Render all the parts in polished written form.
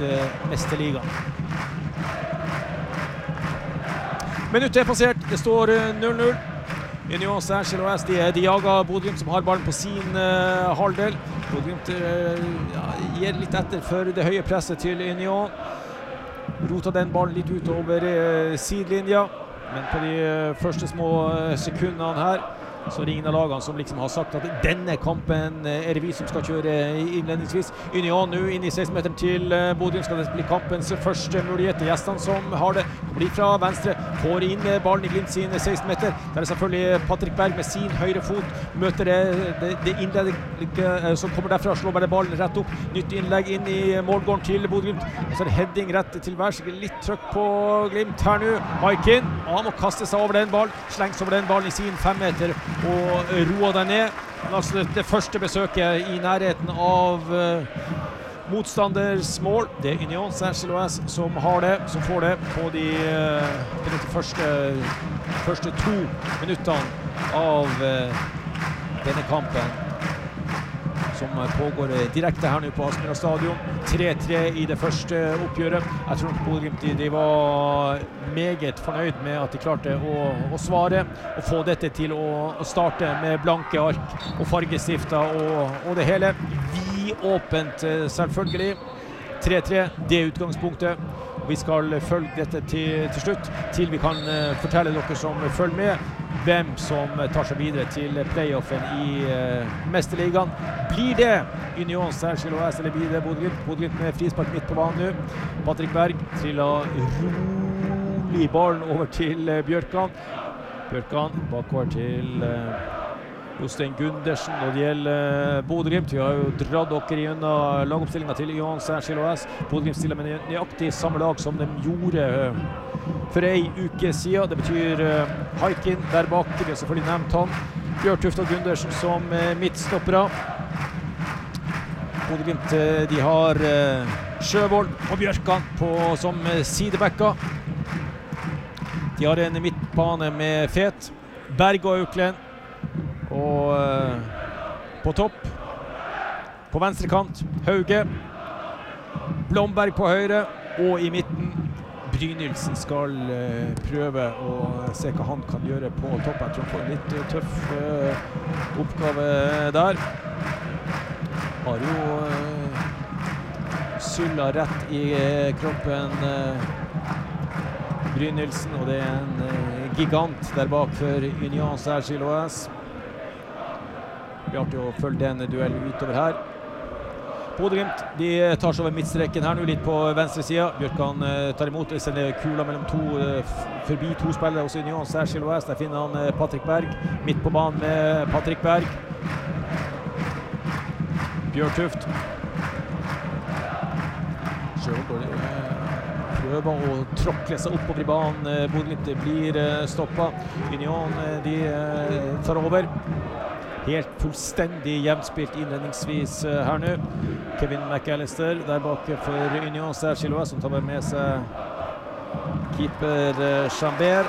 Mesterligaen. Minuttet passert, det står 0-0. Union Saint-Gilloise, de jager Bodø-Glimt som har ballen på sin halvdel. Bodø-Glimt gir litt etter for det høye presset til Union. Roter den ballen litt utover sidelinja, men på de første små sekundene her så er det ingen av lagene som liksom har sagt at denne kampen er det vi som skal kjøre innledningsvis. Union nå inn i 16-meteren til Bodø skal det bli kampens første mulighet. Gjestene som har det, blir fra venstre, får inn ballen i Glimt sin 16-meter. Der er selvfølgelig Patrick Berg med sin høyre fot, møter det innlegget som kommer derfra, slår bare ballen rett opp. Nytt innlegg inn i målgården til Bodø-Glimt. Og så er det heading rett til værs, litt trøkk på Glimt her nå. Haikin, han må kaste seg over den ballen, slengs over den ballen i sin 5-meter. Og roer den ned. Altså det første besøket i nærheten av motstanders mål. Det er Union Saint-Gilloise som har det, som får det på de første 2 minuttene av denne kampen, som pågår direkte her nå på Aspmyra stadion. 3-3 i det første oppgjøret. Jeg tror Bodø-Glimt de var meget fornøyd med at de klarte å svare og få dette til å starte med blanke ark og fargestifter og det hele. Åpent selvfølgelig. 3-3, det utgangspunktet. Vi skal følge dette til slutt, til vi kan fortelle dere som følger med, hvem som tar seg videre til playoffen i Mesterligaen. Blir det Union Saint-Gilloise eller blir det Bodø-Glimt? Bodø-Glimt med frispark midt på banen nå. Patrick Berg triller rolig ballen over til Bjørkan. Bjørkan bakover til Jostein Gundersen. Når det gjelder Bodø-Glimt, vi har jo dratt dere gjennom lagoppstillingen til Union Saint-Gilloise. Bodø-Glimt stiller med nøyaktig samme lag som de gjorde for en uke siden. Det betyr Haikin der bak, vi har selvfølgelig nevnt han. Bjørtuft og Gundersen som midtstoppere. Bodø-Glimt, de har Sjøvold og Bjørkan som sidebacker. De har en midtbane med Fet, Berg og Auklend. Og på topp, på venstre kant, Hauge, Blomberg på høyre, og i midten, Brynildsen skal prøve å se hva han kan gjøre på topp. Jeg tror han får en litt tøff oppgave der. Har jo Sylla rett i kroppen, Brynildsen, og det er en gigant der bak for Union Saint-Gilloise. Vi har til å følge den duellen utover her. Bodø-Glimt, de tar seg over midtstreken her nå, litt på venstre sida. Bjørkan tar imot, sender kula mellom forbi 2 spillere hos Union Saint-Gilloise. Der finner han Patrick Berg, midt på banen med Patrick Berg. Bjørtuft. Sjøvold prøver å tråkle seg oppover i banen. Bodø-Glimt blir stoppet. Union, de tar over. Helt fullstendig jevnspilt innledningsvis her nå. Kevin McAllister der bak for Union Saint-Gilloise, som tar med seg keeper Chambert.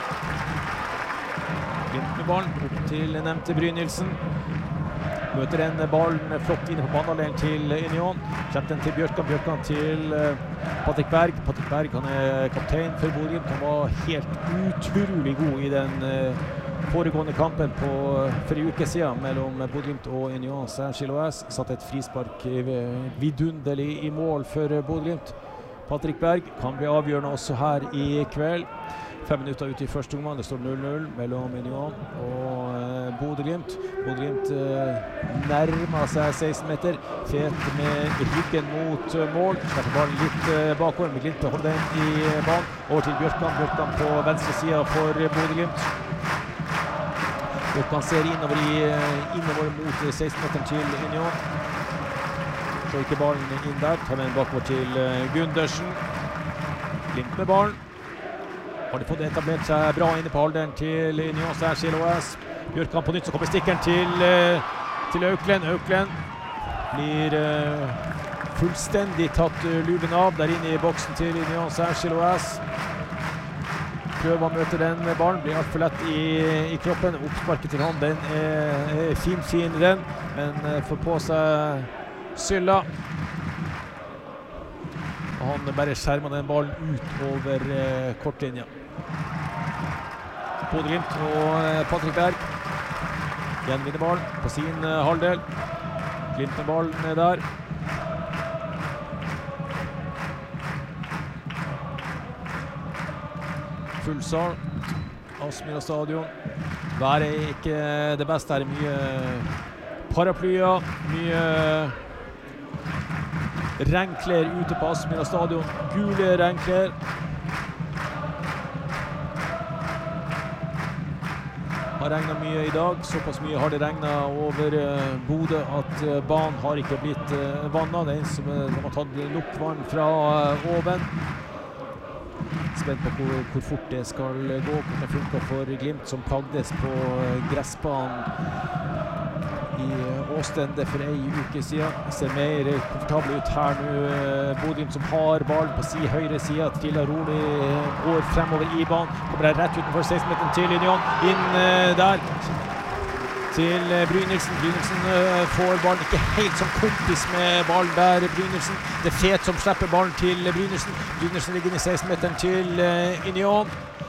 Glimt med ballen opp til nevnte Brynildsen. Møter en ballen flott inne på banehalvdelen til Union. Kjemper den til Bjørkan, Bjørkan til Patrick Berg. Patrick Berg, han er kaptein for Bodø-Glimt. Han var helt utrolig god i den foregående kampen for en uke siden mellom Bodø-Glimt og Union Saint-Gilloise. Satt et frispark vidunderlig i mål for Bodø-Glimt. Patrick Berg kan bli avgjørende også her i kveld. 5 minutter ute i første omgang. Det står 0-0 mellom Union og Bodø-Glimt. Bodø-Glimt nærmer seg 16 meter. Fet med ryggen mot mål. Slipper ballen litt bakover, med Glimt holder den i banen. Over til Bjørkan. Bjørkan på venstre siden for Bodø-Glimt. Bjørkan ser innover mot 16-meteren til Union. Så ikke ballen inn der. Tar med den bakover til Gundersen. Glimt med ballen. Har de fått etablert seg bra inne på halvdelen til Union Saint-Gilloise. Bjørkan på nytt, så kommer stikken til Auklend. Auklend blir fullstendig tatt luven av der inne i boksen til Union Saint-Gilloise. Prøver å møte den ballen, blir alt for lett i kroppen. Oppsparket til han, den er fin den, men får på seg Sylla. og han bare skjermer den ballen ut over kortlinja. Bodø-Glimt og Patrick Berg gjenvinner ballen på sin halvdel. Glimt med ballen der. Fullsal, Aspmyra stadion. Været er ikke det beste her, mye paraplyer, mye regnklær ute på Aspmyra stadion, gule regnklær. Har regnet mye i dag, såpass mye har det regnet over Bodø at banen har ikke blitt vannet. Det eneste som de har tatt luktvann fra oven. Spent på hvor fort det skal gå, hvordan det funker for Glimt som plagdes på gressbanen i Åstende for en uke siden. Ser mer komfortabel ut her nå. Bodø-Glimt som har ballen på sin høyre side, triller rolig, går fremover i banen, kommer rett utenfor 16-meteren til Union, inn der til Brynildsen. Brynildsen får ballen, ikke helt som kompis med ballen der, Brynildsen. Det er Fet som slipper ballen til Brynildsen. Brynildsen ligger inn i 16-meteren til Union.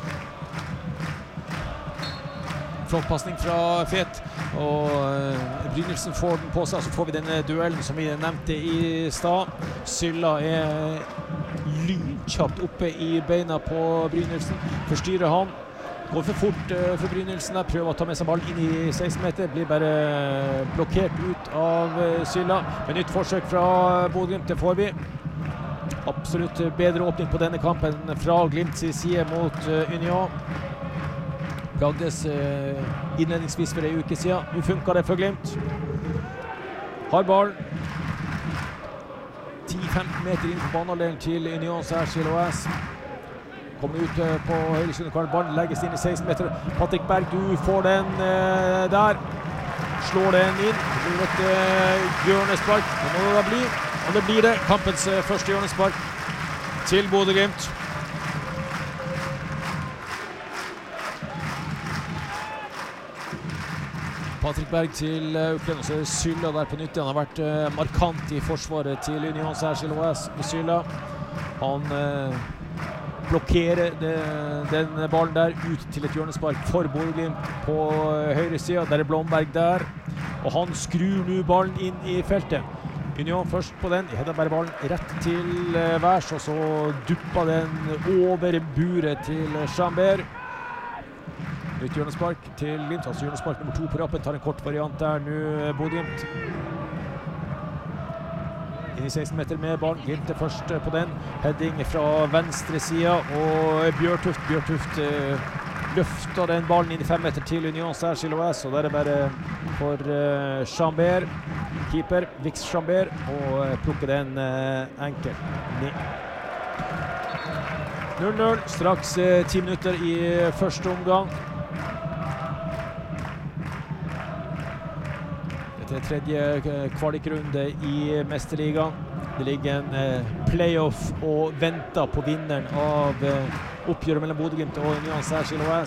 Flott passning fra Fet, og Brynildsen får den på seg, så får vi denne duellen som vi nevnte i stad. Sylla er lynkjapt oppe i beina på Brynildsen, forstyrrer han. Går for fort for Brynildsen, prøver å ta med seg ballen inn i 16 meter, blir bare blokkert ut av Sylla. Men nytt forsøk fra Bodø-Glimt, det får vi. Absolutt bedre åpning på denne kampen fra Glimts side mot Union. Plagdes innledningsvis for en uke siden. Nå funker det for Glimt. Har ballen. 10-15 meter inn på banehalvdelen til Union Særskilt OS. Kommer ut på høyre kant, ballen legges inn i 16 meter. Patrick Berg, du får den der. Slår den inn. Det blir et hjørnespark. Det må det da bli. Og det blir det. Kampens første hjørnespark til Bodø-Glimt. Patrick Berg til Uklen, og så er det Sylla der på nytt. Han har vært markant i forsvaret til Union Særskilt OS. Sylla, han blokkerer den ballen der ut til et hjørnespark for Bodø-Glimt på høyre siden. Der er Blomberg der, og han skrur nå ballen inn i feltet. Union først på den, de hedder bare ballen rett til værs, og så dupper den over buret til Chambert. Nytt hjørnespark til Glimt, altså hjørnespark nummer 2 på rappen, tar en kort variant der nå Bodø-Glimt. Inn i 16 meter med ballen, Glimt er først på den. Heading fra venstre siden, og Bjørtuft løfter den ballen inn i 5 meter til Union Særskilt OS, og der er det bare for Chambert, keeper, Vix Chambert, og plukker den enkelt ned. 0-0, straks 10 minutter i første omgang. Dette er tredje kvalikrunde i Mesterligaen. Det ligger en playoff og venter på vinneren av oppgjøret mellom Bodø-Glimt og Union Særskilt OS.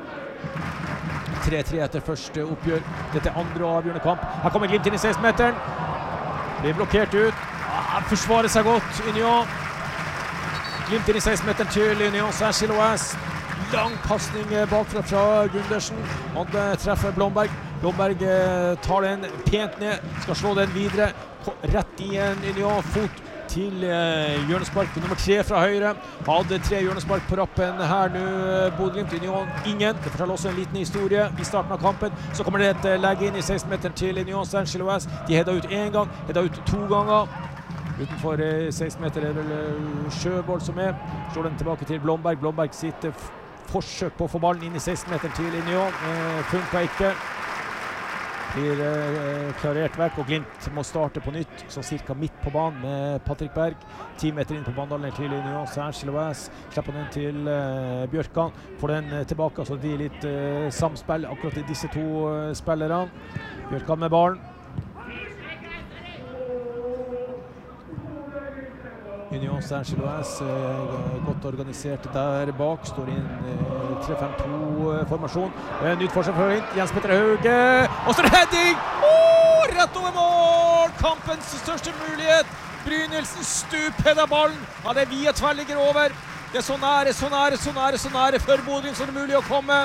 3-3 etter første oppgjør. Dette er andre og avgjørende kamp. Her kommer Glimt inn i 16-meteren. Blir blokkert ut. Forsvarer seg godt, Union. Glimt inn i 16-meteren til Union Særskilt OS. Lang kastning bakfra fra Gundersen. Han treffer Blomberg. Blomberg tar den pent ned, skal slå den videre. Rett i en Union-fot til hjørnespark nummer 3 fra høyre. Hadde 3 hjørnespark på rappen her nå, Bodø-Glimt. Union ingen. Det forteller også en liten historie i starten av kampen. Så kommer det et legge inn i 16-meteren til Union Særskilt OS. De hedder ut 1 gang, hedder ut 2 ganger. Utenfor 16 meter er vel Sjøvold som er. Slår den tilbake til Blomberg. Blomberg sitter forsøk på å få ballen inn i 16 meter til Union. Funker ikke. Blir klarert vekk, og Glimt må starte på nytt, så cirka midt på banen med Patrick Berg. 10 meter inn på banehalvdelen til Union Særskilt OS. Slipper den til Bjørkan. Får den tilbake, så det blir litt samspill akkurat i disse to spillerne. Bjørkan med ballen. Union Særskilt OS godt organisert der bak, står i en 3-5-2-formasjon. Nytt forsøk for Jens Petter Hauge, og så er det heading! Rett over mål! Kampens største mulighet! Brynildsen stupet av ballen. Ja, det via tverrligger over. Det så nære før Bodø så det mulig å komme.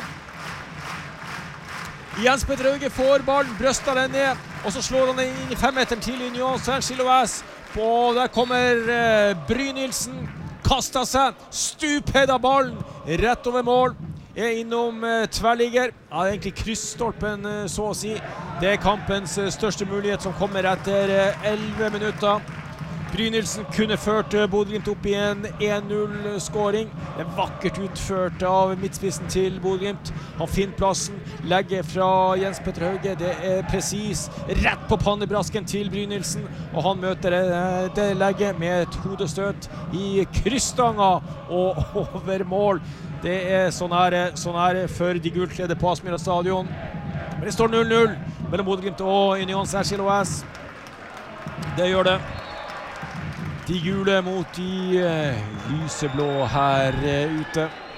Jens Petter Hauge får ballen, brøster den ned, og så slår han den inn i 5-meteren til Union Saint-Gilloise. Der kommer Brynildsen, kastet seg, stupet av ballen, rett over mål. Innom tverrligger. Ja, det egentlig kryssstolpen, så å si. Det kampens største mulighet som kommer etter 11 minutter. Brynildsen kunne ført Bodø Glimt opp i en 1-0-skåring. Det er vakkert utført av midtspissen til Bodø Glimt. Han finner plassen, legger fra Jens Petter Hauge. Det er precis rett på pannebrasken til Brynildsen. Og han møter det legget med et hodestøt i kryssstanga og over mål. Det er så nære for de gulkledde på Aspmyra stadion. Men det står 0-0 mellom Bodø Glimt og Union Saint-Gilloise. Det gjør det. De gule mot de lyseblå her ute.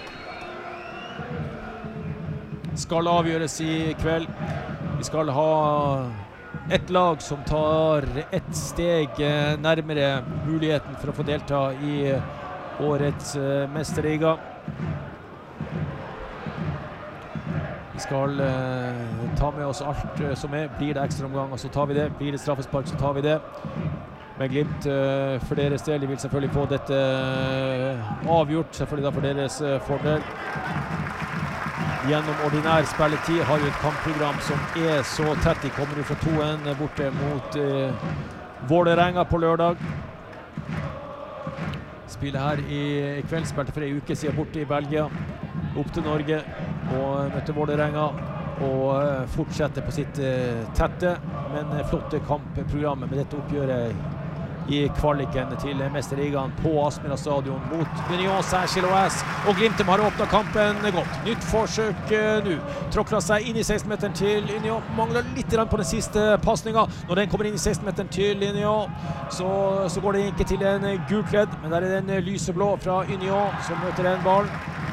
Skal avgjøres i kveld. Vi skal ha et lag som tar et steg nærmere muligheten for å få delta i årets mesterliga. Vi skal ta med oss alt som er. Blir det ekstra omgang, så tar vi det. Blir det straffespark, så tar vi det. Men Glimt for deres del, de vil selvfølgelig få dette avgjort, selvfølgelig da for deres fordel. Gjennom ordinær spilletid har jo et kampprogram som er så tett. De kommer jo fra 2-1 borte mot Vålerenga på lørdag. Spillet her i kveld, spilte for en uke siden borte i Belgia, opp til Norge og møtte Vålerenga. Og fortsetter på sitt tette, men flotte kampprogrammet med dette oppgjøret i kvaliken til mesterligaen på Aspmyra stadion mot Union Saint-Gilloise. Og Glimt har åpnet kampen godt. Nytt forsøk nå. Tråkler seg inn i 16-meteren til Union. Mangler litt på den siste passningen. Når den kommer inn i 16-meteren til Union, så går det ikke til en gulkledd, men der er det en lyseblå fra Union som møter en ball.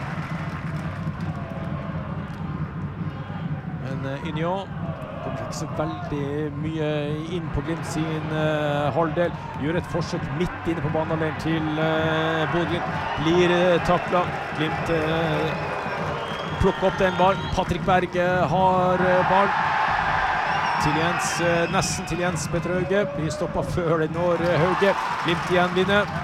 Men Union kommer ikke så veldig mye inn på Glimt sin halvdel. Gjør et forsøk midt inne på banehalvdelen til Bodø Glimt. Blir taklet. Glimt plukker opp den ball. Patrick Berg har ball. Til Jens, nesten til Jens Petter Hauge. Blir stoppet før det når Hauge. Glimt igjen vinner.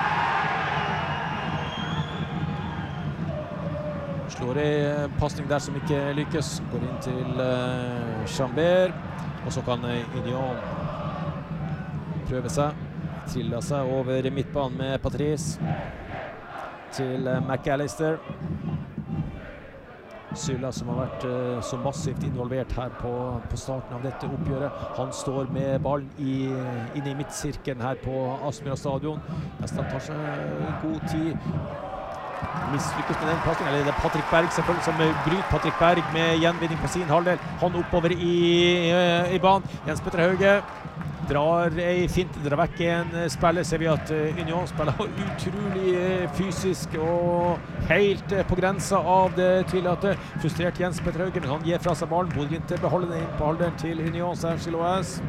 Slår en passning der som ikke lykkes. Går inn til Chambert. Og så kan Union prøve seg. Triller seg over midtbanen med Patrice. Til McAllister. Sylla som har vært så massivt involvert her på starten av dette oppgjøret. Han står med ballen inne i midtsirkelen her på Aspmyra stadion. Nesten tar seg god tid. Mislykkes med den passningen, eller det er Patrick Berg selvfølgelig som bryter. Patrick Berg med gjenvinning på sin halvdel. Han oppover i banen. Jens Petter Hauge drar ei fint, drar vekk en spiller. Ser vi at Union spiller utrolig fysisk og helt på grensa av det tillatte. Frustrert Jens Petter Hauge, men han gir fra seg ballen. Bodø Glimt beholder den inn på halvdelen til Union Saint-Gilloise.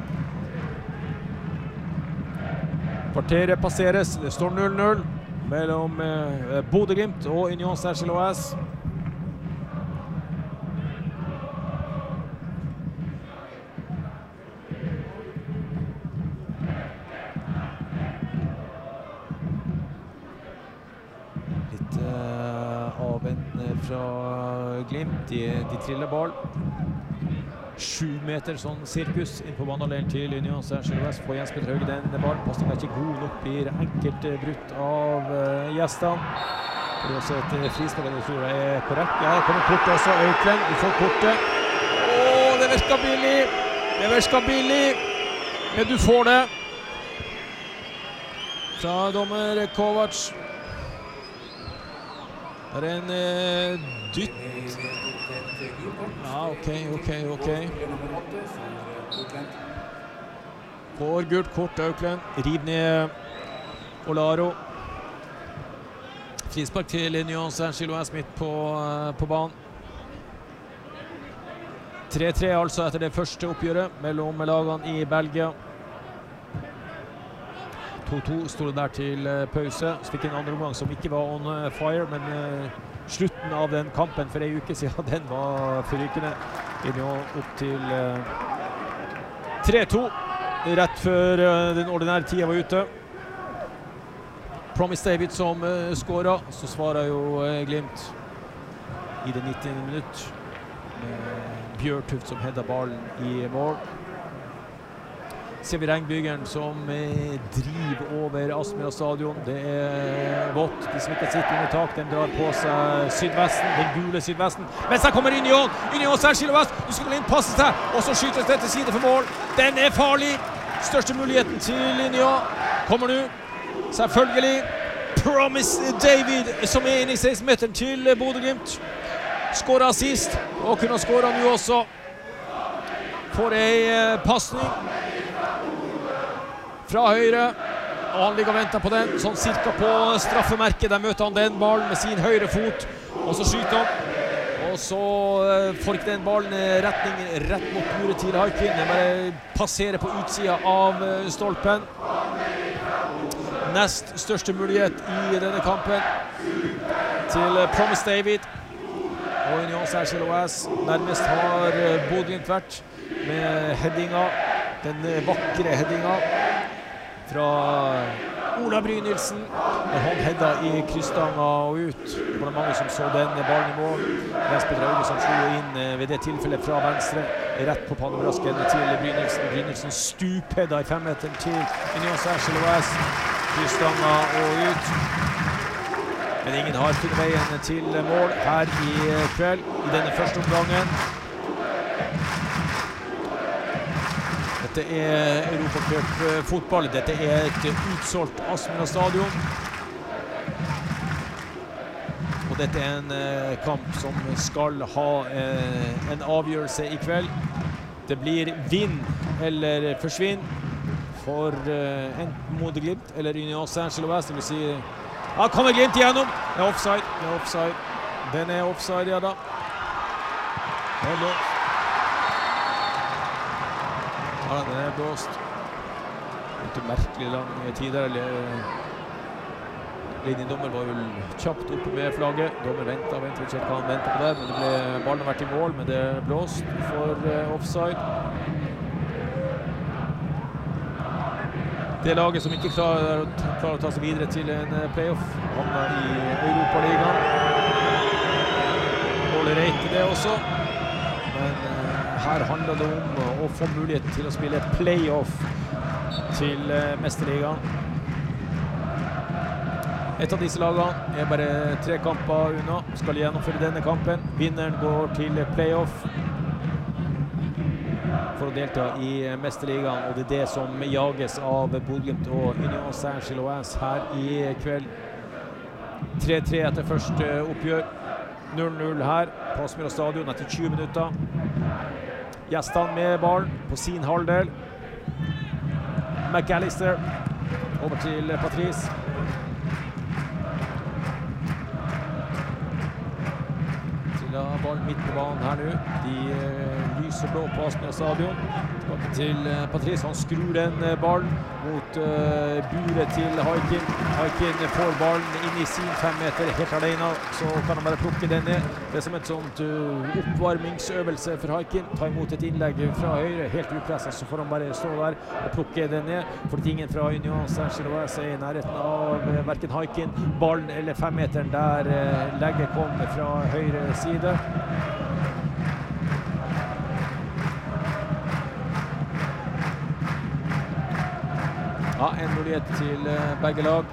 Kvarteret passeres, det står 0-0 mellom Bodø Glimt og Union Saint-Gilloise. Litt avventende fra Glimt. De triller ball. 7 meter sånn sirkus inn på banehalvdelen til Union Saint-Gilloise. Får Jens Petter Hauge den ballen. Passningen er ikke god nok, blir enkelt brutt av gjestene. Det er også et frispark, det tror jeg er korrekt. Ja, det kommer kortet også. Øyklend, du får kortet. Åh, det virker billig! Det virker billig! Men du får det. Fra dommer Kovac. Det er en dytt. Ja, ok. Får gult kort, Øyklend. Riv ned Olaro. Frispark til Union Saint-Gilloise midt på banen. 3-3 altså etter det første oppgjøret mellom lagene i Belgia. 2-2 stod det der til pause. Så fikk en andre omgang som ikke var on fire, men slutten av den kampen for en uke siden, den var forrykende. Union opp til 3-2, rett før den ordinære tiden var ute. Promise David som skåret, så svarer jo Glimt i det 90. minutt. Bjørtuft som hedder ballen i mål. Ser vi regnbygeren som driver over Aspmyra stadion. Det vått. De som ikke sitter under tak, den drar på seg sydvesten, den gule sydvesten. Mens her kommer Union. Union særskilt vest. Du skal inn passe seg, og så skytes det til side for mål. Den farlig. Største muligheten til Union. Kommer nå. Selvfølgelig. Promise David som inne i 16-meteren til Bodø Glimt. Skåret sist, og kunne skåret nå også. For en passning fra høyre, og han ligger og venter på den, sånn cirka på straffemerket. Der møter han den ballen med sin høyre fot, og så skyter han. Og så får ikke den ballen retning rett mot buret til Haikin. Den bare passerer på utsiden av stolpen. Nest største mulighet i denne kampen til Promise David. Og Union Saint-Gilloise nærmest har Bodø Glimt vært med headinga, den vakre headinga fra Ola Brynildsen. Når han hedda i krysstanga og ut. Det var mange som så den ballen i mål. Jesper Drauge som slo inn ved det tilfellet fra venstre, rett på pannebrasken til Brynildsen. Brynildsen stuphedda i 5-meteren til Union Saint-Gilloise. Krysstanga og ut. Men ingen har funnet veien til mål her i kveld, i denne første omgangen. Dette Europacup-fotball. Dette et utsolgt Aspmyra stadion. Og dette en kamp som skal ha en avgjørelse i kveld. Det blir vinn eller forsvinn for enten Bodø Glimt eller Union Saint-Gilloise. Det vil si, ja, kommer Glimt igjennom. Det er offside. Den er offside, ja da. Det er blåst. Ja, den er blåst. Litt merkelig lang tid der. Linjedommer var vel kjapt oppe med flagget. Dommer ventet ikke hva han ventet på det, men ballen har vært i mål, men det er blåst for offside. Det laget som ikke klarer å ta seg videre til en playoff, havner i Europaligaen. Dårlig rate det også. Men her handler det om å få mulighet til å spille playoff til Mesterligaen. Et av disse lagene er bare 3 kamper unna, skal gjennomføre denne kampen. Vinneren går til playoff for å delta i Mesterligaen, og det er det som jages av Bodø Glimt og Union Saint-Gilloise her i kveld. 3-3 etter første oppgjør. 0-0 her på Aspmyra stadion etter 20 minutter. Gjestene med ballen på sin halvdel. McAllister over til Patrice. Ballen midt på banen her nå. De lyser blå på Aspmyra stadion. Tilbake til Patrice. Han skrur den ballen mot buret til Haikin. Haikin får ballen inn i sin 5-meter helt alene, så kan han bare plukke den ned. Det er som et sånt oppvarmingsøvelse for Haikin. Ta imot et innlegg fra høyre, helt upresset, så får han bare stå der og plukke den ned. Fordi ingen fra Union Saint-Gilloise er i nærheten av hverken Haikin, ballen eller 5-meteren der legget kom fra høyre side. Ja, en mulighet til begge lag.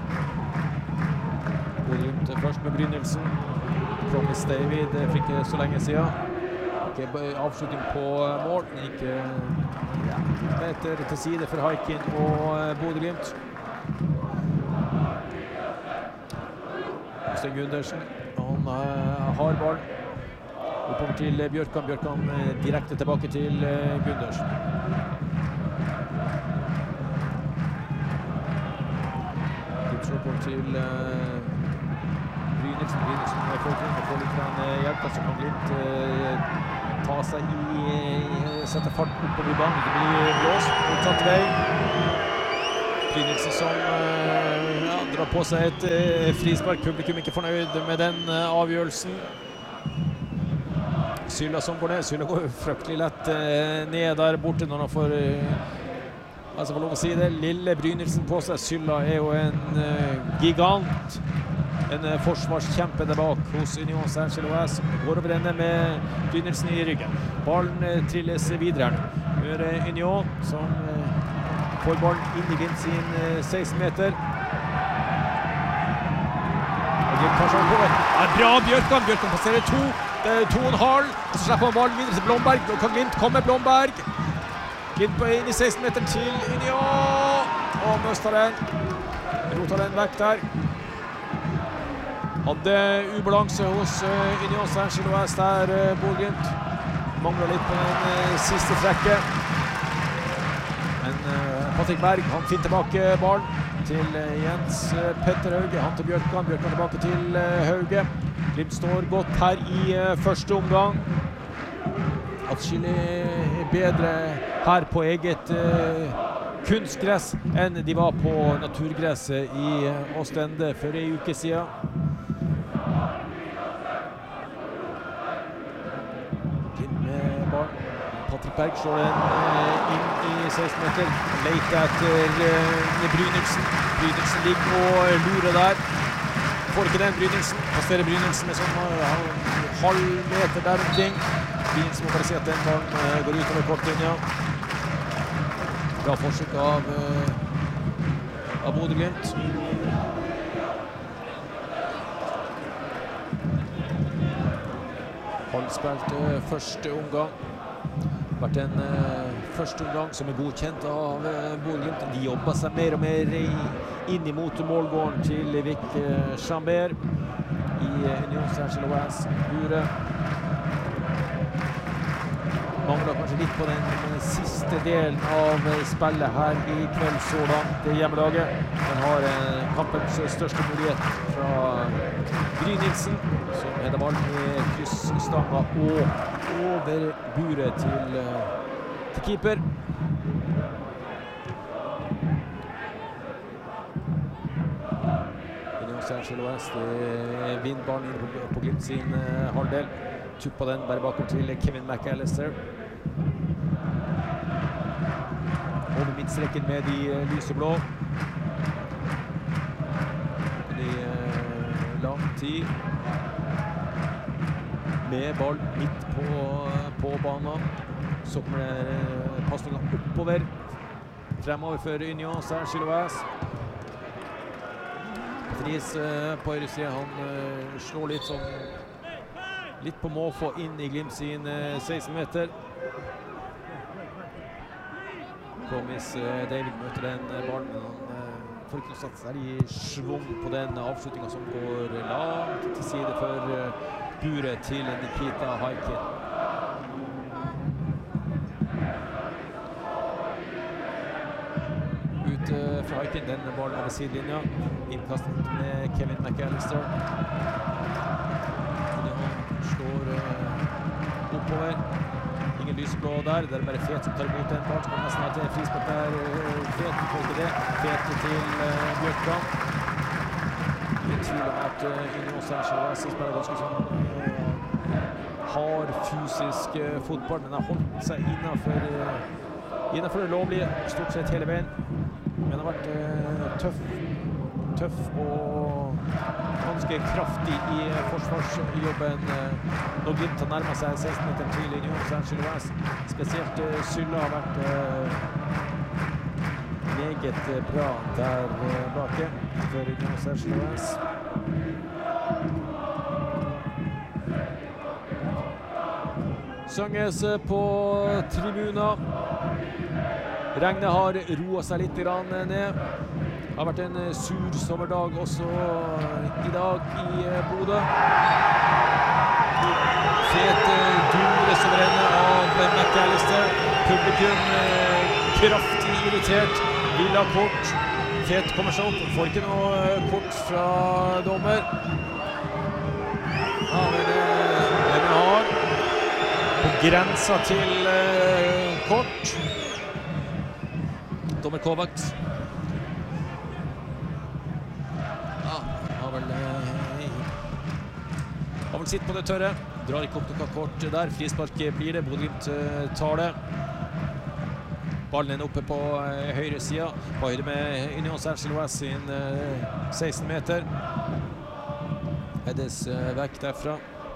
Bodø Glimt først med Brynildsen. Promise David fikk så lenge siden. Ikke avslutning på mål, men ikke meter til side for Haikin og Bodø Glimt. Øystein Gundersen, han har ballen. Oppover til Bjørkan. Bjørkan direkte tilbake til Gundersen. Oppover til Brynildsen. Brynildsen får litt hjelp, så kan Glimt ta seg sette fart oppover i banen. Det blir blåst motsatt vei. Brynildsen som drar på seg et frispark. Publikum ikke fornøyd med den avgjørelsen. Sylla som går ned. Sylla går fryktelig lett ned der borte når han får lov å si det. Lille Brynildsen på seg. Sylla er jo en gigant. En forsvarskjempe der bak hos Union Saint-Gilloise som går over ende med Brynildsen i ryggen. Ballen trilles videre her. Nå er det Union som får ballen inn i Glimt sin 16 meter. Bra Bjørkan. Bjørkan passerer 2,5. Og så slipper han ballen videre til Blomberg. Nå kan Glimt komme. Blomberg. Glimt inn i 16 meter til Union. Og møster den. Roter den vekk der. Hadde ubalanse hos Union Saint-Gilloise der, Bodø/Glimt. Mangler litt på den siste trekket. Men Patrick Berg, han finner tilbake ballen til Jens Petter Hauge. Han til Bjørkan. Bjørkan tilbake til Hauge. Glimt står godt her i første omgang. Atskillig bedre her på eget kunstgress enn de var på naturgresset i Ostende for en uke siden. Patrick Berg slår den inn i 16 meter. Leter etter Brynildsen. Brynildsen ligger og lurer der. Får ikke den Brynildsen. Passerer Brynildsen med sånn halv meter der omkring. Brynildsen må bare si at den ballen går utover kortlinja. Bra forsøk av Bodø/Glimt. Halvspilt første omgang. Vært en første omgang som er godkjent av Bodø/Glimt. De jobber seg mer og mer inn imot målgården til Vic Chambert i Union Saint-Gilloise. Bure mangler kanskje litt på den siste delen av spillet her i kveld så langt. Hjemmelaget. Den har kampens største mulighet fra Brynildsen, som header ballen i kryssstanga og over buret til keeper. Union Saint-Gilloise vinner ballen inn på Glimt sin halvdel. Tuppa den bare bakom til Kevin McAllister. Over midtstreken med de lyseblå. I lang tid. Med ball midt på banen. Så kommer det passningen oppover. Fremover for Union Saint-Gilloise. Patrice på høyre side, han slår litt på måfå inn i Glimt sin 16 meter. Promise David møter den ballen, men han får ikke noe satt særlig svung på den avslutningen som går langt til side for buret til Nikita Haikin. Ut fra Haikin, den ballen er ved sidelinja. Innkastet med Kevin McAllister. Slår oppover. Ingen lyseblå der. Det er bare Fet som tar imot den ballen. Som nesten har til frispark der. Fet får ikke det. Fet til Bjørkan. Ingen tvil om at Union Saint-Gilloise spiller ganske sånn hard fysisk fotball, men har holdt seg innenfor det lovlige stort sett hele veien. Men har vært tøff og ganske kraftig i forsvarsjobben når Glimt har nærmet seg 16 meter til Union Saint-Gilloise. Spesielt Sylla har vært meget bra der bak for Union Saint-Gilloise. Synges på tribunen. Regnet har roet seg litt ned. Det har vært en sur sommerdag også i dag i Bodø. Fet dundres over ende av McAllister. Publikum kraftig irritert. Vil ha kort. Fet kommer seg opp. Får ikke noe kort fra dommer. Ja, men den har på grensa til kort. Dommer Kovacs har vel sitt på det tørre. Drar ikke opp noe kort der. Frispark blir det. Bodø/Glimt tar det. Ballen oppe på høyre siden. På høyre med Union Saint-Gilloise sin 16 meter. Heades vekk derfra.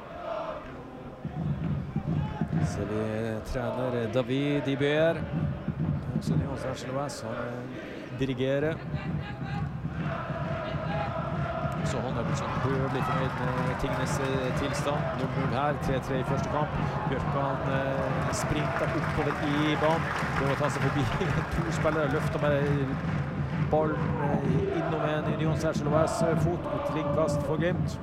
Så vi trener David Iber. Så Union Saint-Gilloise han dirigerer. Så Håndøyvind bør bli fornøyd med tingenes tilstand. 0-0 her, 3-3 i første kamp. Bjørkan sprinter oppover i banen. Prøver å ta seg forbi 2 spillere. Løfter bare ballen innom en Union Saint-Gilloise fot. Utringkast for Glimt.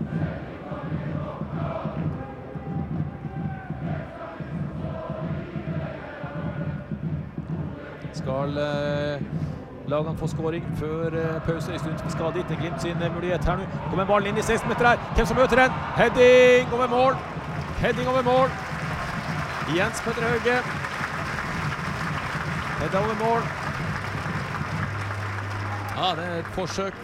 Skal lagene få skåring før pause i stund til skade dit. Glimt sin mulighet her nå. Kommer ballen inn i 16 meter her. Hvem som møter den? Heading over mål. Heading over mål. Jens Petter Hauge. Heading over mål. Ja, det et forsøk.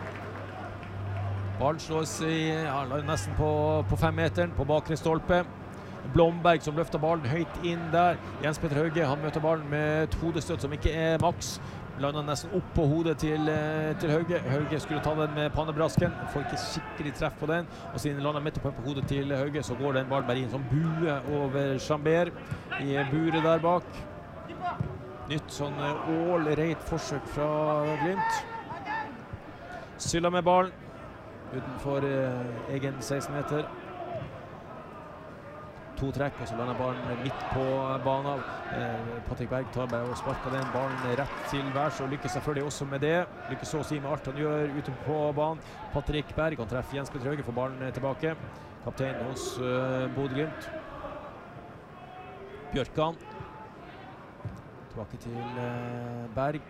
Ballen slås nesten på 5 meteren på bakre stolpe. Blomberg som løfter ballen høyt inn der. Jens Petter Hauge, han møter ballen med et hodestøtt som ikke maks. Lander nesten opp på hodet til Hauge. Hauge skulle ta den med pannebrasken. Får ikke skikkelig treff på den. Og siden lander midt på hodet til Hauge, så går den ballen bare inn som bue over Chambert i buret der bak. Nytt sånn all-rate forsøk fra Glimt. Sylla med ballen utenfor egen 16 meter. 2 trekk, og så lander ballen midt på banen. Patrick Berg tar bare og sparker den ballen rett til værs, og lykkes selvfølgelig også med det. Lykkes så å si med alt han gjør ute på banen. Patrick Berg, han treffer Jens Petter Hauge, får ballen tilbake. Kaptein hos Bodø/Glimt. Bjørkan. Tilbake til Berg.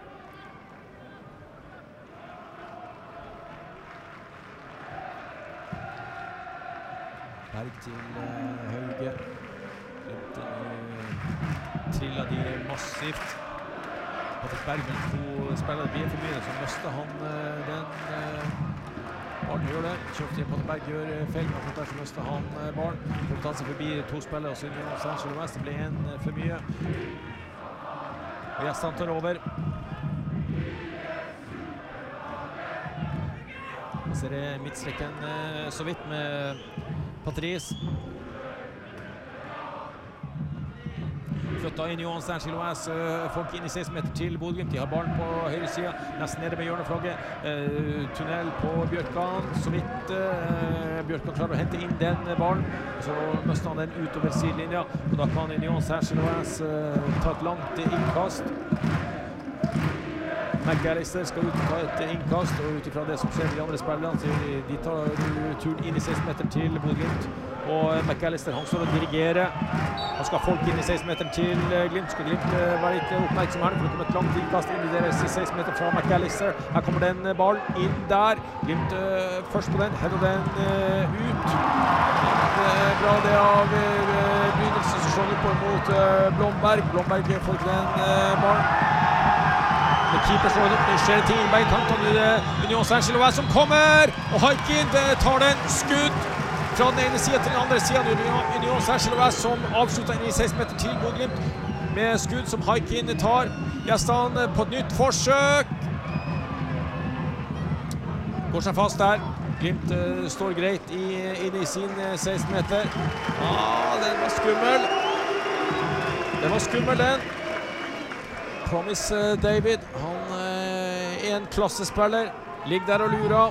Berg til Hauge. Glimt triller de massivt. Patrick Berg med 2 spillere blir for mye, så møster han den ballen. Gjør det. Kjøpt inn Patrick Berg gjør feil, men der så møster han ballen. For å ta seg forbi 2 spillere, og siden Union Saint-Gilloise ble 1 for mye. Og Gjestan tar over. Så er det midtstrekken så vidt med Patrice. Flyttet inn Union Saint-Gilloise, folk inn i 16 meter til Bodø/Glimt. De har ballen på høyre siden, nesten nede med hjørneflagget. Tunnel på Bjørkan, så vidt. Bjørkan klarer å hente inn den ballen, så møster han den utover sidelinja. Og da kan Union Saint-Gilloise ta et langt innkast. McAllister skal ut og ta et innkast, og ut ifra det som skjer med de andre spillerne, så de tar turen inn i 16 meter til Bodø/Glimt. Og McAllister, han står og dirigerer. Han skal folk inn i 16 meter til Glimt. Skal Glimt være litt oppmerksom her, for det kommer et langt innkast inn i deres 16 meter fra McAllister. Her kommer den ballen inn der. Glimt først på den, header den ut. Bra det av begynnelsen, så slår den mot Blomberg. Blomberg får ikke den ballen. Keeper slår opp, det skjer ting i kantene. Union Saint-Gilloise som kommer, og Haikin tar den skudd fra den ene siden til den andre siden. Union Saint-Gilloise som avslutter inn i 16 meter til Bodø/Glimt med skudd som Haikin tar. Gjestan på et nytt forsøk. Går seg fast der. Glimt står greit inn i sin 16 meter. Den var skummel. Den var skummel, den. Promise David, han en klassespiller, ligger der og lurer.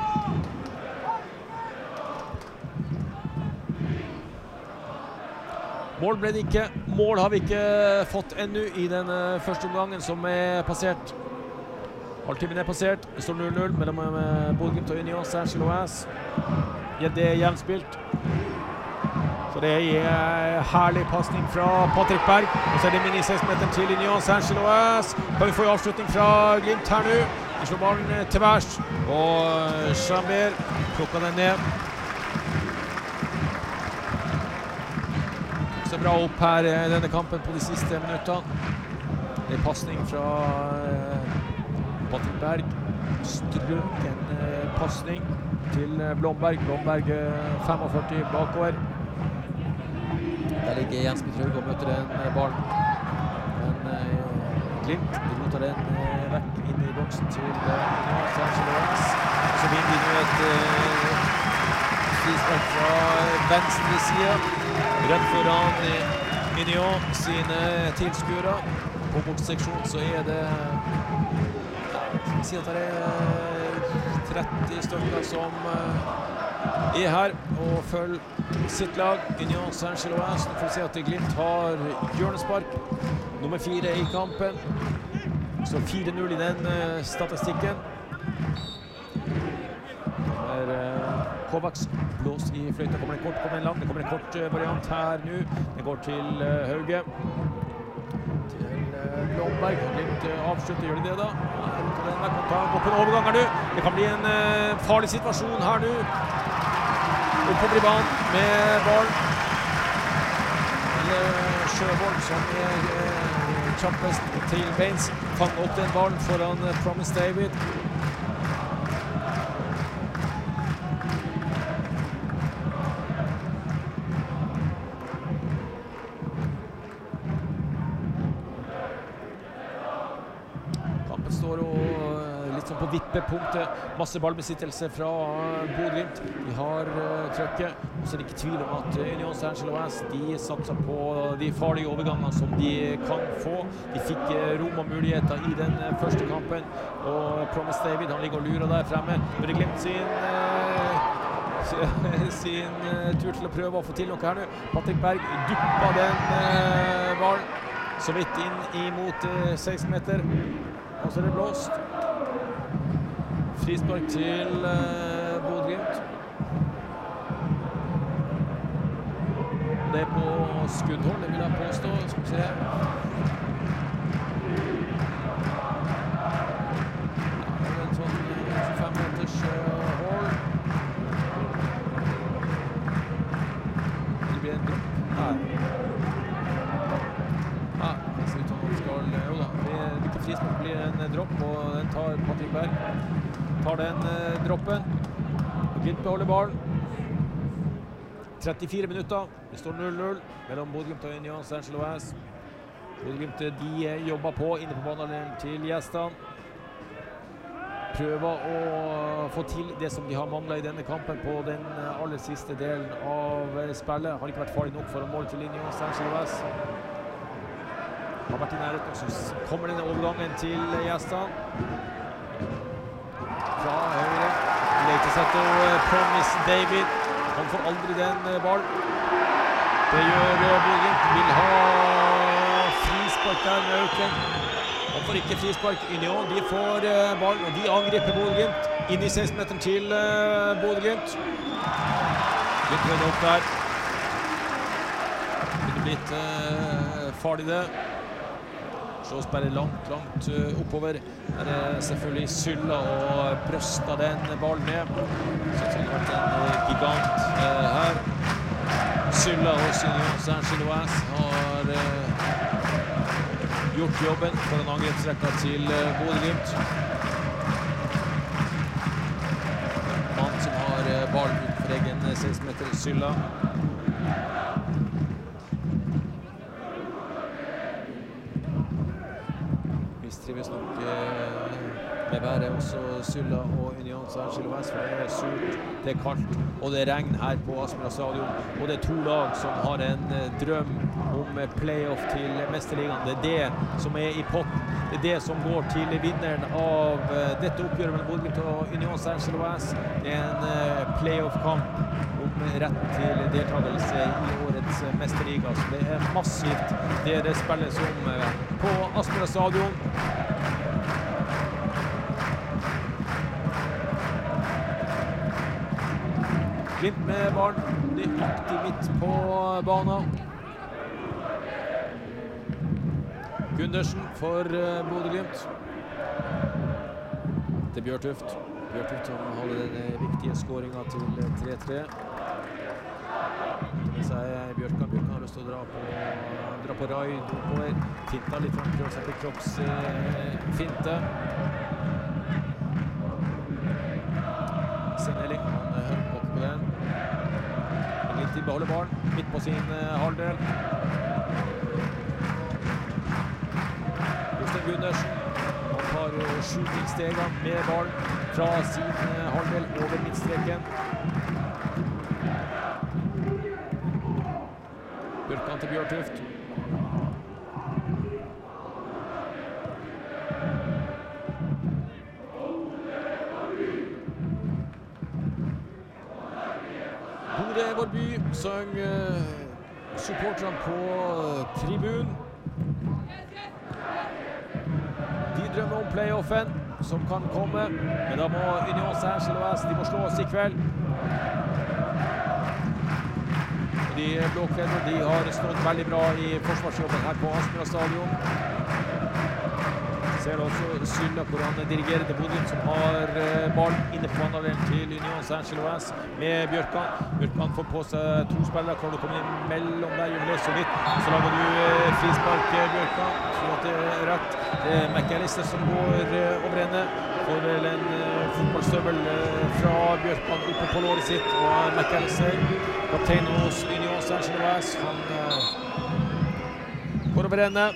Mål ble det ikke. Mål har vi ikke fått ennå i den første omgangen som passert. Halvtimen passert. Det står 0-0 mellom Bodø/Glimt og Union Saint-Gilloise. Det jevnspilt. Så det er herlig passning fra Patrick Berg. Og så er det min i 16 meter til Union Saint-Gilloise. Kan vi få avslutning fra Glimt her nå. Vi slår ballen til værs. Og Chambert plukker den ned. Så bra opp her i denne kampen på de siste minuttene. Det er passning fra Patrick Berg. Strøken passning. til Blomberg. Blomberg 45 bakover. Der ligger Jens Petrøg og møter den ballen. Men Glimt roter den vekk inn i boksen til Sanchez. Og så vinner vi nå et frispark fra venstre side. Rett foran Union sine tilskuere. På boksseksjonen så det skal vi si at det 30 stykker som her og følger sitt lag. Union Saint-Gilloise. Nå får vi se at Glimt har hjørnespark. Nummer 4 i kampen. Så 4-0 i den statistikken. Kovacs blås i fløyta. Kommer en kort, kommer en lang. Det kommer en kort variant her nå. Det går til Hauge. Til Blomberg. Glimt avslutter, gjør de det da? Den kan ta gå på en overgang her nå. Det kan bli en farlig situasjon her nå. Oppover i banen med ballen. Sjøvold som kjappest til beins. Fanger opp den ballen foran Promise David. Står og litt sånn på vippepunktet. Masse ballbesittelse fra Bodø-Glimt. De har trøkket. Og så det ikke tvil om at Union Saint-Gilloise de satser på de farlige overgangene som de kan få. De fikk rom og muligheter i den første kampen. Og Promise David, han ligger og lurer der fremme. Bodø-Glimt sin tur til å prøve å få til noe her nå. Patrick Berg duppa den ballen så vidt inn imot 16 meter. Og så det blåst. Frispark til Bodø-Glimt. Det på skuddhold, det vil jeg påstå. Skal vi se. Det en sånn 25 meters hold. Det blir en dropp. Nei. Det ser ut som han skal... Jo da, frispark blir en dropp, og den tar Patrick Berg. Tar den droppen. Glimt beholder ballen. 34 minutter. Det står 0-0 mellom Bodø-Glimt og Union Saint-Gilloise. Bodø-Glimt de jobber på inne på banen til gjestene. Prøver å få til det som de har manglet i denne kampen på den aller siste delen av spillet. Har ikke vært farlig nok for å måle til Union Saint-Gilloise. Har vært i nærheten, og så kommer denne overgangen til gjestene. Fra høyre. Letes etter Promise David. Han får aldri den ballen. Det gjør Bodø-Glimt. Vil ha frispark der med Auken. Han får ikke frispark. Union, de får ballen, og de angriper Bodø-Glimt. Inn i 16-meteren til Bodø-Glimt. Glimt prøver opp der. Det kunne blitt farlig det. Slås bare langt oppover. Her selvfølgelig Sylla og brøsta den ballen ned. Så det har vært en gigant her. Sylla og Union Saint-Gilloise har gjort jobben for en angrepsrekka til Bodø-Glimt. Mann som har ballen utenfor egen 16 meter, Sylla. Trives nok med været, også Sylla og Union Saint-Gilloise, for det surt, det kaldt, og det regn her på Aspmyra stadion. Og det to lag som har en drøm om playoff til Mesterligaen. Det det som i potten. Det det som går til vinneren av dette oppgjøret mellom Bodø-Glimt og Union Saint-Gilloise. Det en playoff-kamp om rett til deltakelse i årets Mesterliga. Så det massivt det spillet som på Aspmyra stadion. Glimt med ballen, nøyaktig midt på banen. Gundersen for Bodø-Glimt. Til Bjørtuft. Bjørtuft som holder den viktige skåringen til 3-3. Det sier Bjørkan. Bjørkan har lyst til å dra på raid oppover. Finta litt, han prøver seg på kroppsfinte. Senelli. beholder ballen midt på sin halvdel. Jostein Gundersen, han tar 7 stegene med ballen fra sin halvdel over midtstreken. Bjørkan til Bjørtuft. Bodø vår by, sang supporterne på tribunen. De drømmer om playoffen som kan komme, men da må Union Saint-Gilloise, de må slå oss i kveld. De blåkledde, de har stått veldig bra i forsvarsjobben her på Aspmyra stadion. Ser også Sylla hvor han dirigerer til Bodø som har ball inne på vannavdelen til Union Saint-Gilloise med Bjørkan. Bjørkan får på seg 2 spillere, kan du komme inn mellom der, gjør det så litt. Så lager du frispark, Bjørkan, tror at det er rett. Det er McAllister som går over ende. Får vel en fotballstøvel fra Bjørkan oppe på låret sitt, og McAllister, kaptein hos Union Saint-Gilloise, han går over ende.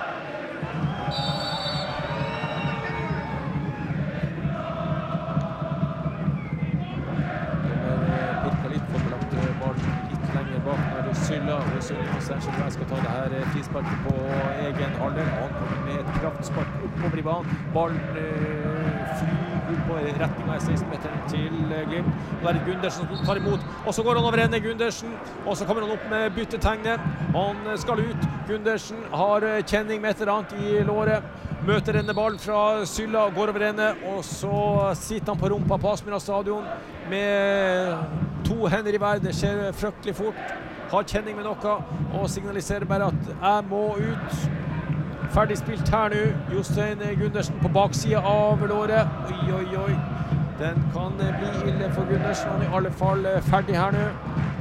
Sylla hos Union Saint-Gilloise skal ta det her frisparket på egen halvdel. Han kommer med et kraftspark oppover i banen. Ballen flyr opp på retning av 16-meteren til Glimt. Og der er Gundersen som tar imot. Og så går han over ende, Gundersen. Og så kommer han opp med byttetegnet. Han skal ut. Gundersen har kjenning med et eller annet i låret. Møter denne ballen fra Sylla, går over ende. Og så sitter han på rumpa på Aspmyra stadion med 2 hender i vær. Det skjer fryktelig fort. Har kjenning med noe, og signaliserer bare at jeg må ut. Ferdig spilt her nå. Jostein Gundersen på baksida av låret. Oi, oi, oi. Den kan bli ille for Gundersen. Han er i alle fall ferdig her nå.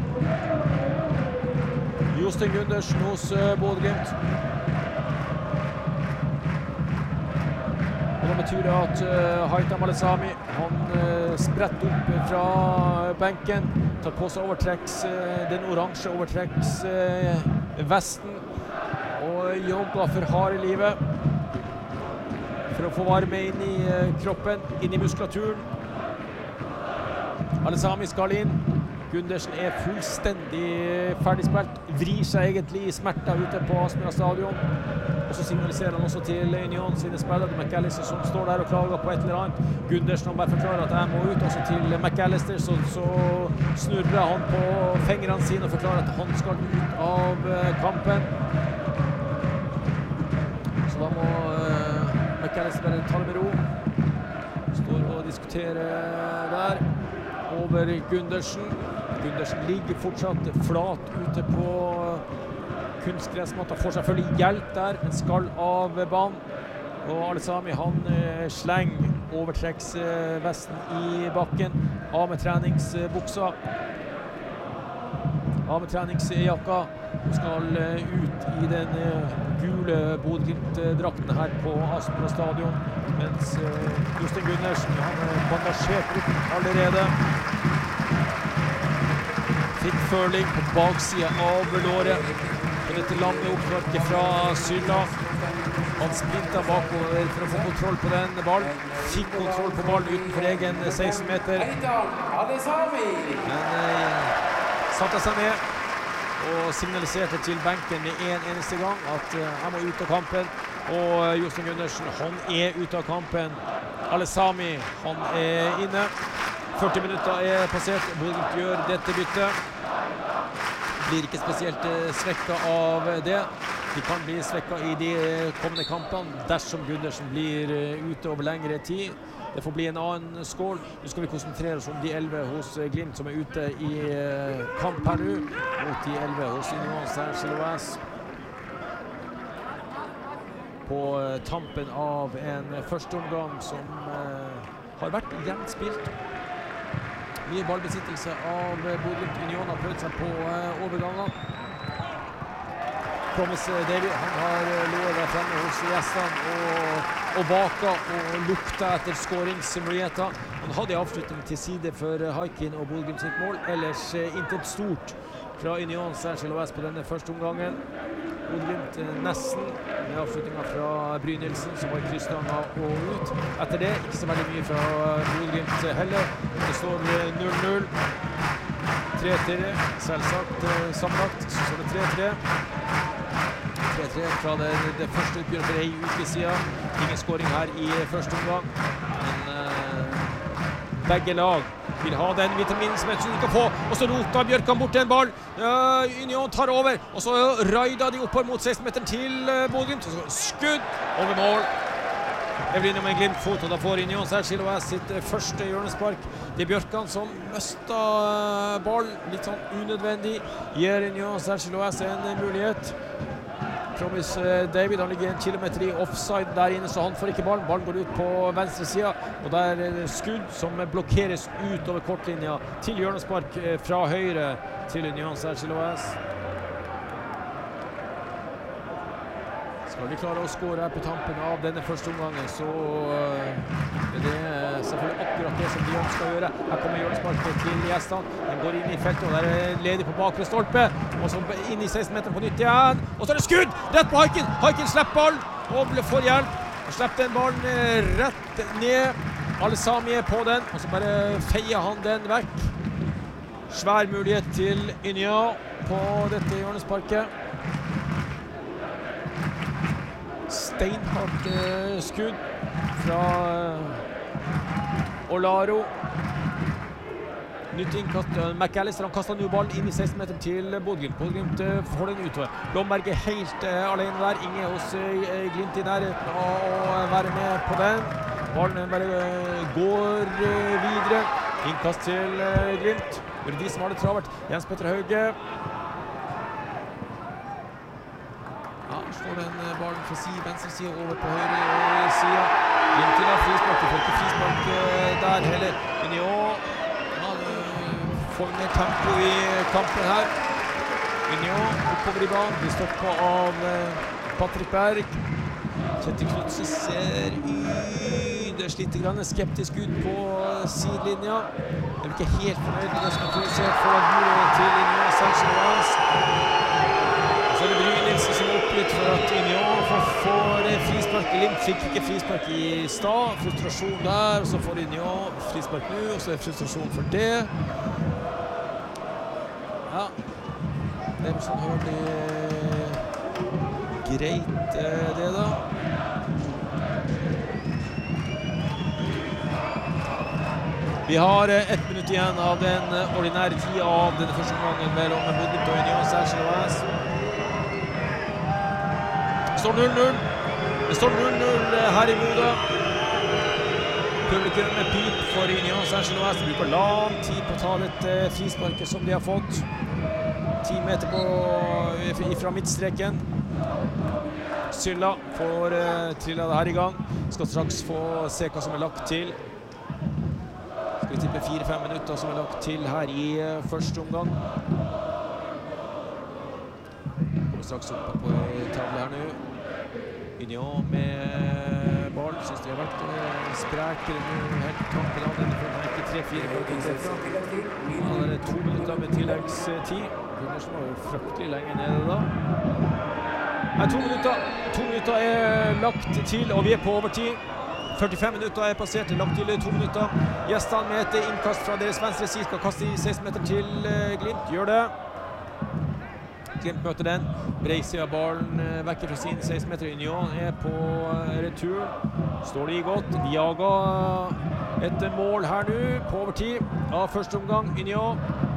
Jostein Gundersen hos Bodø/Glimt. Og det betyr at Haitham Alesami, han spretter opp fra benken, tar på seg den oransje overtrekksvesten og jobber for harde livet for å få varme inn i kroppen, inn i muskulaturen. Alesami skal inn. Gundersen er fullstendig ferdigspilt, vrir seg egentlig i smerter ute på Aspmyra stadion. Og så signaliserer han også til Union sine spillere, McAllister som står der og klager på et eller annet. Gundersen bare forklarer at jeg må ut, også til McAllister, så snurrer han på fingrene sine og forklarer at han skal ut av kampen. Så da må McAllister bare ta det med ro. Står og diskuterer der over Gundersen. Gundersen ligger fortsatt flat ute på kunstgressmatta, får selvfølgelig hjelp der, men skal av banen. Og Alesami, han slenger overtrekksvesten i bakken, av med treningsbuksa, av med treningsjakka, og skal ut i den gule Bodø/Glimt-drakten her på Aspmyra stadion, mens Jostein Gundersen, han er bandasjert ut allerede. Fikk føling på baksida av låret på dette lange oppvarket fra Sylla. Han sprintet bakover for å få kontroll på den ballen. Fikk kontroll på ballen utenfor egen 16-meter. Men satte seg ned og signaliserte til benken med en eneste gang at han må ut av kampen. Og Jostein Gundersen, han er ute av kampen. Alesami, han er inne. 40 minutter er passert. Bodø gjør dette byttet. Blir ikke spesielt svekket av det. De kan bli svekket i de kommende kampene dersom Gundersen blir ute over lengre tid. Det får bli en annen skål. Nå skal vi konsentrere oss om de 11 hos Glimt som er ute i kamp her nå, mot de 11 hos Union Saint-Gilloise. På tampen av en første omgang som har vært jevnt spilt. Mye ballbesittelse av Bodø/Glimt. Union har prøvd seg på overganger. Promise David, han har lovet der fremme hos gjestene og baka og lukta etter skåringsmuligheter. Han hadde avslutning til side for Haikin og Bodø/Glimt sitt mål, ellers intet stort fra Union Saint-Gilloise på denne første omgangen. Bodø-Glimt nesten med avslutningen fra Brynildsen, som var i kryssstanga og ut. Etter det, ikke så veldig mye fra Bodø-Glimt heller. Det står 0-0. 3-3, selvsagt sammenlagt, så står det 3-3. 3-3 fra det første oppgjøret for en uke siden. Ingen scoring her i første omgang. Men begge lag vil ha den vitaminen som jeg tror de kan få. Og så roter Bjørkan bort en ball. Union tar over. Og så raider de oppover mot 16-meteren til Bodø-Glimt. Skudd over mål. Det blir innom en Glimt-fot, og da får Union Saint-Gilloise sitt første hjørnespark. Det Bjørkan som møster ball, litt sånn unødvendig. Gir Union Saint-Gilloise en mulighet. Promis David, han ligger 1 kilometer i offside der inne, så han får ikke ballen. Ballen går ut på venstre siden, og der er det skudd som blokkeres ut over kortlinja til hjørnespark fra høyre til Union Saint-Gilloise. Skal vi klare å skåre her på tampen av denne første omgangen, så er det selvfølgelig akkurat det som de ønsker å gjøre. Her kommer hjørnesparket til gjestene. Den går inn i feltet, og der er ledig på bakre stolpe. Og så inn i 16-meteren på nytt igjen. Og så er det skudd! Rett på Haikin! Haikin slipper ball og får hjelp. Og slipper den ballen rett ned. Alle Sami er på den, og så bare feier han den vekk. Svær mulighet til Union på dette hjørnesparket. Steinhardt skudd fra Olaro. Nytt innkast. McAllister, han kastet nå ballen inn i 16-meteren til Bodø-Glimt. Bodø-Glimt får den utover. Blomberg er helt alene der. Ingen hos Glimt i nærheten å være med på den. Ballen bare går videre. Innkast til Glimt. Det er de som har det travert. Jens Petter Hauge. Slår den ballen fra venstre side over på høyre side. Glimt til av frispark. De får ikke frispark der heller. Union får mer tempo i kampen her. Union oppover i banen. De stopper av Patrick Berg. Kjetil Knudsen ser litt skeptisk ut på sidelinja. De er ikke helt fornøyd med det som er produsert foran målet til Union Saint-Gilloise. Så er det Brynildsen som er oppgitt for at Union får frispark. Glimt fikk ikke frispark i stad. Frustrasjon der, og så får Union frispark nå, og så er det frustrasjon for det. Ja, det er sånn hørlig greit det da. Vi har 1 minutt igjen av den ordinære tiden av denne første omgangen mellom Bodø-Glimt og Union Saint-Gilloise. Det står 0-0. Det står 0-0 her i Bodø. Publikum med pip for Union Saint-Gilloise. De bruker lang tid på å ta dette frisparket som de har fått. 10 meter fra midtstreken. Sylla får trillet det her i gang. Skal straks få se hva som er lagt til. Skal vi tippe 4-5 minutter som er lagt til her i første omgang. Kommer straks opp på tavle her nå. Union med ball. Synes de har vært sprekere nå helt på tampen av denne. For ikke 3-4 minutter. Ja, det er 2 minutter med tilleggstid. Det var jo fryktelig lenge nede da. Nei, 2 minutter. 2 minutter er lagt til, og vi er på overtid. 45 minutter er passert, lagt til 2 minutter. Gjestene med et innkast fra deres venstre side skal kaste i 16 meter til Glimt. Gjør det. Glimt møter den. Breiser ballen vekker fra sin 16 meter. Union er på retur. Står de godt. De jager et mål her nå på overtid av første omgang. Union.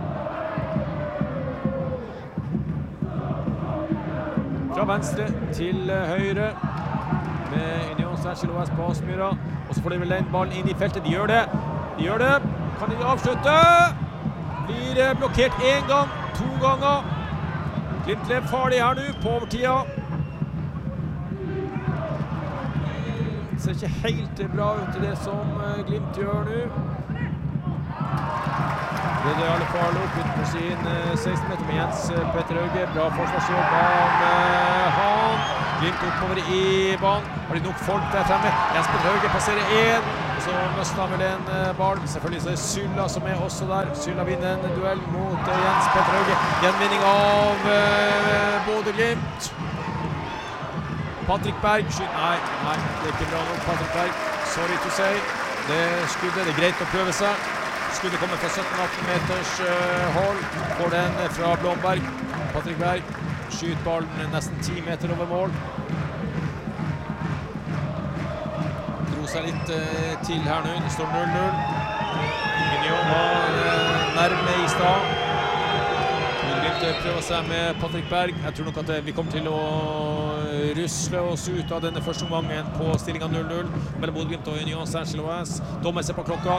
Fra venstre til høyre med Union Saint-Gilloise på Aspmyra. Og så får de vel den ballen inn i feltet. De gjør det. De gjør det. Kan de avslutte? Blir blokkert 1 gang, 2 ganger. Glimt lever farlig her nå på overtida. Det ser ikke helt bra ut i det som Glimt gjør nå. Det er i alle fall opp ut på sin 16 meter med Jens Petter Hauge. Bra forsvarsjobb av han. Glimt oppover i banen. Har de nok folk der fremme? Jens Petter Hauge passerer 1. Og så møster han vel en ball. Selvfølgelig så Sylla som også der. Sylla vinner en duell mot Jens Petter Hauge. Gjenvinning av Bodø/Glimt. Patrick Berg skyter. Nei, det ikke bra nok Patrick Berg. Sorry to say. Det skuddet, det greit å prøve seg. Skuddet kommer fra 17-18 meters hold. Får den fra Blomberg. Patrick Berg skyter ballen nesten 10 meter over mål. Dro seg litt til her nå. Det står 0-0. Union var nærme I stad. Bodø/Glimt prøver seg med Patrick Berg. Jeg tror nok at vi kommer til å rusle oss ut av denne første omgangen på stillingen 0-0 mellom Bodø/Glimt og Union Saint-Gilloise. Dommer ser på klokka.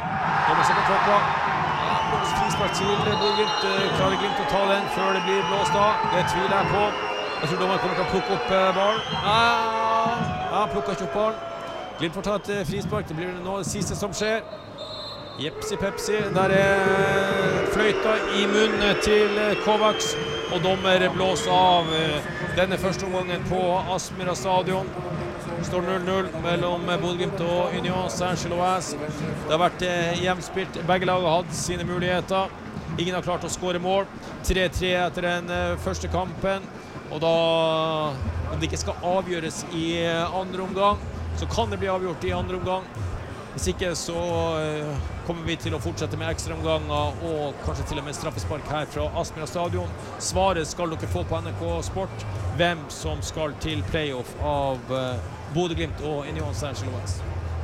Frispark til Bodø/Glimt. Klarer Glimt å ta den før det blir blåst av? Det tviler jeg på. Jeg tror dommer kommer til å plukke opp ballen. Plukker ikke opp ballen. Glimt får ta et frispark. Det blir nå det siste som skjer. Jepsi Pepsi. Der fløyta I munnen til Kovacs. Og dommer blåser av denne første omgangen på Aspmyra stadion. Det står 0-0 mellom Bodø/Glimt og Union Saint-Gilloise. Det har vært jevnspilt. Begge lag har hatt sine muligheter. Ingen har klart å skåre mål. 3-3 etter den første kampen. Og da, om det ikke skal avgjøres I andre omgang, så kan det bli avgjort I andre omgang. Hvis ikke så kommer vi til å fortsette med ekstraomganger og kanskje til og med straffespark her fra Aspmyra stadion. Svaret skal dere få på NRK Sport. Hvem som skal til playoff av Bodø/Glimt og Union Saint-Gilloise.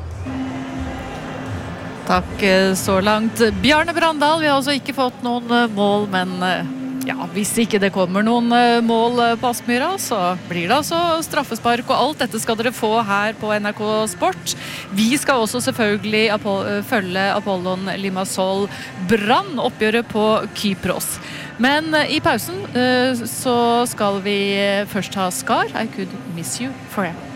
Takk så langt. Bjarne Brandal, vi har altså ikke fått noen mål, men ja, hvis ikke det kommer noen mål på Aspmyra, så blir det altså straffespark, og alt dette skal dere få her på NRK Sport. Vi skal også selvfølgelig følge Apollon Limassol Brann oppgjøret på Kypros. Men I pausen så skal vi først ha Skar, I Could Miss You Forever.